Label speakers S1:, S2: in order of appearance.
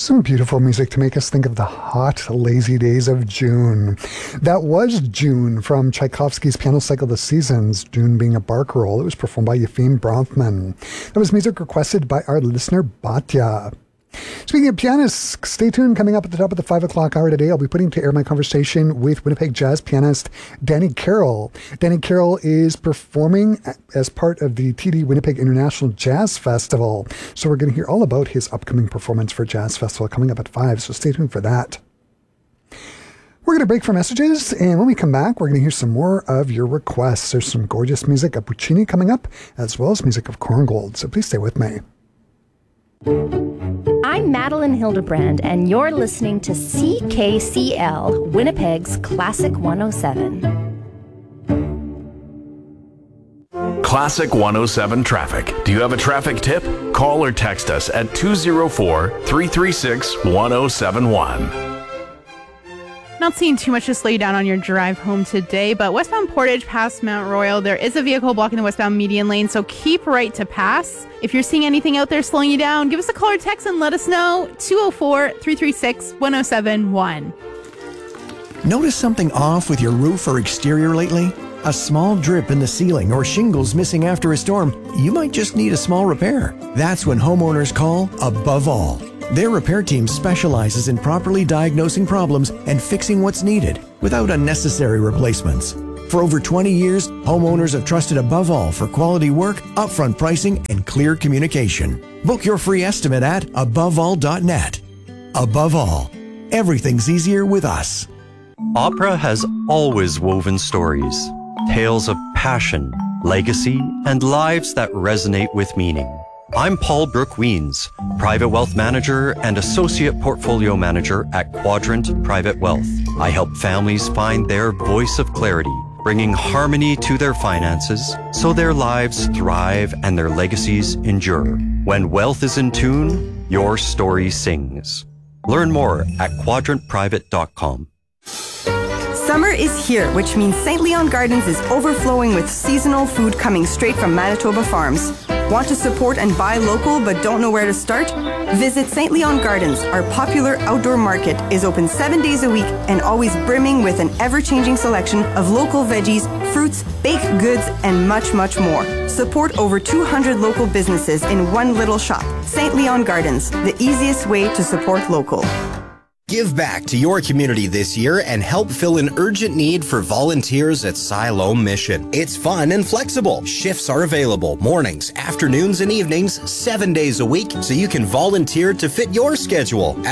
S1: Some beautiful music to make us think of the hot, lazy days of June. That was June from Tchaikovsky's piano cycle The Seasons, June being a barcarolle. It was performed by Yefim Bronfman. That was music requested by our listener, Batya. Speaking of pianists, stay tuned. Coming up at the top of the 5 o'clock hour today, I'll be putting to air my conversation with Winnipeg jazz pianist Danny Carroll. Danny Carroll is performing as part of the TD Winnipeg International Jazz Festival. So we're going to hear all about his upcoming performance for Jazz Festival coming up at 5. So stay tuned for that. We're going to break for messages, and when we come back, we're going to hear some more of your requests. There's some gorgeous music of Puccini coming up, as well as music of Korngold. So please stay with me.
S2: I'm Madeline Hildebrand, and you're listening to CKCL, Winnipeg's Classic 107.
S3: Classic 107 Traffic. Do you have a traffic tip? Call or text us at 204-336-1071.
S4: Not seeing too much to slow you down on your drive home today, but westbound Portage past Mount Royal, there is a vehicle blocking the westbound median lane, so keep right to pass. If you're seeing anything out there slowing you down, give us a call or text and let us know. 204-336-1071.
S5: Notice something off with your roof or exterior lately? A small drip in the ceiling or shingles missing after a storm? You might just need a small repair. That's when homeowners call Above All. Their repair team specializes in properly diagnosing problems and fixing what's needed without unnecessary replacements. For over 20 years, homeowners have trusted Above All for quality work, upfront pricing, and clear communication. Book your free estimate at aboveall.net. Above All, everything's easier with us.
S6: Opera has always woven stories, tales of passion, legacy, and lives that resonate with meaning. I'm Paul Brooke Weens, Private Wealth Manager and Associate Portfolio Manager at Quadrant Private Wealth. I help families find their voice of clarity, bringing harmony to their finances so their lives thrive and their legacies endure. When wealth is in tune, your story sings. Learn more at quadrantprivate.com.
S7: Summer is here, which means St. Leon Gardens is overflowing with seasonal food coming straight from Manitoba farms. Want to support and buy local but don't know where to start? Visit St. Leon Gardens. Our popular outdoor market is open 7 days a week and always brimming with an ever-changing selection of local veggies, fruits, baked goods, and much, much more. Support over 200 local businesses in one little shop. St. Leon Gardens, the easiest way to support local.
S8: Give back to your community this year and help fill an urgent need for volunteers at Siloam Mission. It's fun and flexible. Shifts are available mornings, afternoons, and evenings, 7 days a week, so you can volunteer to fit your schedule.